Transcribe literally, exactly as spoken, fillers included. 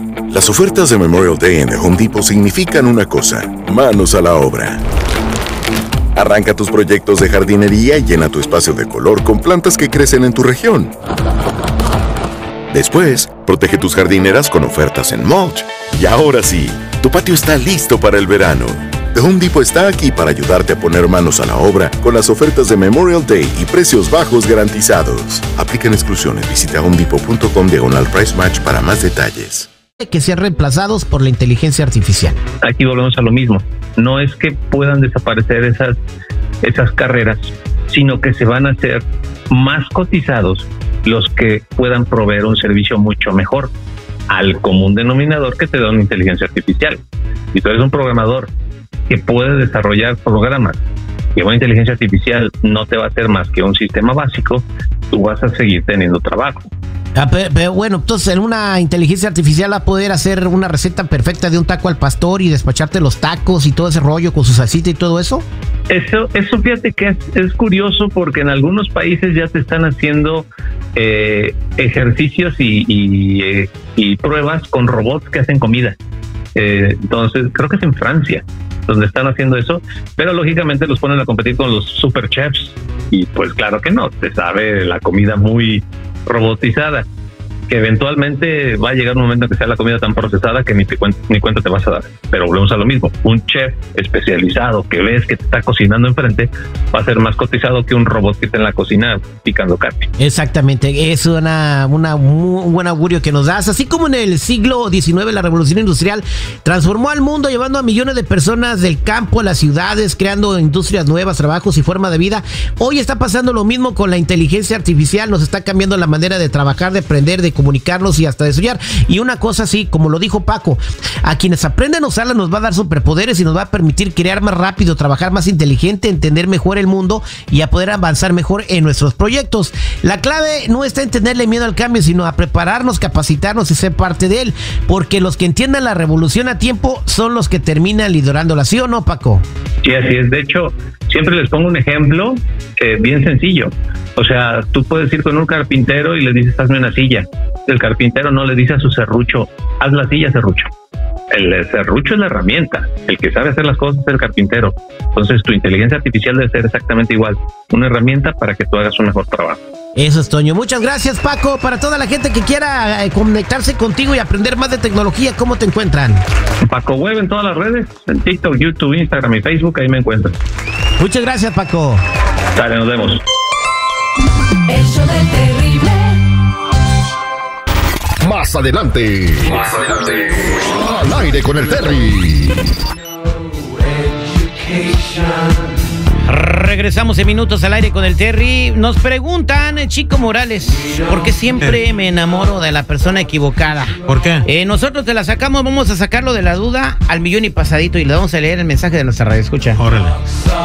Las ofertas de Memorial Day en The Home Depot significan una cosa: manos a la obra. Arranca tus proyectos de jardinería y llena tu espacio de color con plantas que crecen en tu región. Después, protege tus jardineras con ofertas en mulch. Y ahora sí, tu patio está listo para el verano. The Home Depot está aquí para ayudarte a poner manos a la obra con las ofertas de Memorial Day y precios bajos garantizados. Aplican exclusiones. Visita homedepot.com diagonal price match para más detalles. Que sean reemplazados por la inteligencia artificial. Aquí volvemos a lo mismo. No es que puedan desaparecer esas, esas carreras, sino que se van a hacer más cotizados los que puedan proveer un servicio mucho mejor al común denominador que te da una inteligencia artificial. Si tú eres un programador que puede desarrollar programas que una inteligencia artificial no te va a hacer más que un sistema básico, tú vas a seguir teniendo trabajo. Ah, pero, pero bueno, entonces una inteligencia artificial va a poder hacer una receta perfecta de un taco al pastor y despacharte los tacos y todo ese rollo con su salsita y todo eso. Eso, eso fíjate que es, es curioso porque en algunos países ya se están haciendo eh, ejercicios y, y, eh, y pruebas con robots que hacen comida. Eh, entonces creo que es en Francia donde están haciendo eso, pero lógicamente los ponen a competir con los super chefs y pues claro que no, te sabe la comida muy robotizada, que eventualmente va a llegar un momento en que sea la comida tan procesada que ni, te cuen- ni cuenta te vas a dar. Pero volvemos a lo mismo, un chef especializado que ves que te está cocinando enfrente va a ser más cotizado que un robot que está en la cocina picando carne. Exactamente, es una, una muy buen augurio que nos das. Así como en el siglo diecinueve la revolución industrial transformó al mundo llevando a millones de personas del campo a las ciudades, creando industrias nuevas, trabajos y forma de vida, hoy está pasando lo mismo con la inteligencia artificial. Nos está cambiando la manera de trabajar, de aprender, de comunicarnos y hasta de soñar. Y una cosa así, como lo dijo Paco, a quienes aprenden a usarla nos va a dar superpoderes y nos va a permitir crear más rápido, trabajar más inteligente, entender mejor el mundo y a poder avanzar mejor en nuestros proyectos. La clave no está en tenerle miedo al cambio, sino a prepararnos, capacitarnos y ser parte de él, porque los que entiendan la revolución a tiempo son los que terminan liderándola, ¿sí o no, Paco? Sí, así es. De hecho, siempre les pongo un ejemplo eh, bien sencillo. O sea, tú puedes ir con un carpintero y le dices, hazme una silla. El carpintero no le dice a su serrucho, haz la silla, serrucho. El serrucho es la herramienta. El que sabe hacer las cosas es el carpintero. Entonces, tu inteligencia artificial debe ser exactamente igual. Una herramienta para que tú hagas un mejor trabajo. Eso es, Toño. Muchas gracias, Paco. Para toda la gente que quiera eh, conectarse contigo y aprender más de tecnología, ¿cómo te encuentran? Paco Web en todas las redes, en TikTok, YouTube, Instagram y Facebook, ahí me encuentran. Muchas gracias, Paco. Dale, nos vemos. El show del terrible. Más adelante. Más adelante. Al aire con el Terry. Regresamos en minutos al aire con el Terry. Nos preguntan, eh, Chico Morales, ¿por qué siempre me enamoro de la persona equivocada? ¿Por qué? Eh, nosotros te la sacamos, vamos a sacarlo de la duda al millón y pasadito y le vamos a leer el mensaje de nuestra radio. Escucha. Órale.